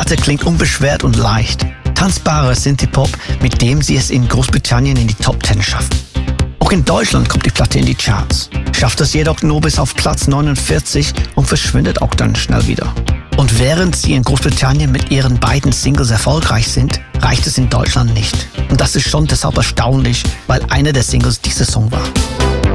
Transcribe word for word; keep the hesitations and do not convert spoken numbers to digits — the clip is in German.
Platte klingt unbeschwert und leicht. Tanzbarer Synthie-Pop, mit dem sie es in Großbritannien in die Top Ten schaffen. Auch in Deutschland kommt die Platte in die Charts, schafft es jedoch nur bis auf Platz neunundvierzig und verschwindet auch dann schnell wieder. Und während sie in Großbritannien mit ihren beiden Singles erfolgreich sind, reicht es in Deutschland nicht. Und das ist schon deshalb erstaunlich, weil einer der Singles dieser Song war.